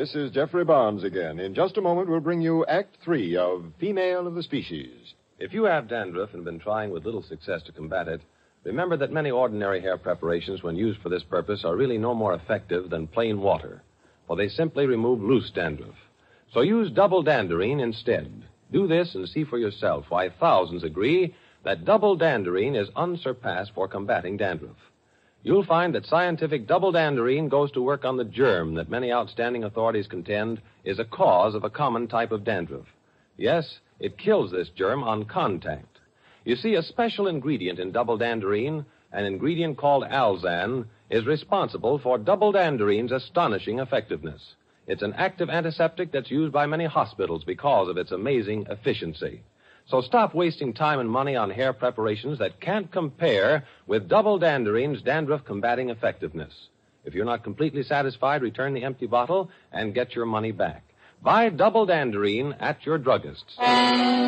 This is Jeffrey Barnes again. In just a moment, we'll bring you Act 3 of Female of the Species. If you have dandruff and been trying with little success to combat it, remember that many ordinary hair preparations, when used for this purpose, are really no more effective than plain water, for they simply remove loose dandruff. So use double Danderine instead. Do this and see for yourself why thousands agree that double Danderine is unsurpassed for combating dandruff. You'll find that scientific double Danderine goes to work on the germ that many outstanding authorities contend is a cause of a common type of dandruff. Yes, it kills this germ on contact. You see, a special ingredient in double Danderine, an ingredient called Alzan, is responsible for double Danderine's astonishing effectiveness. It's an active antiseptic that's used by many hospitals because of its amazing efficiency. So stop wasting time and money on hair preparations that can't compare with double Danderine's dandruff-combating effectiveness. If you're not completely satisfied, return the empty bottle and get your money back. Buy double Danderine at your druggist's.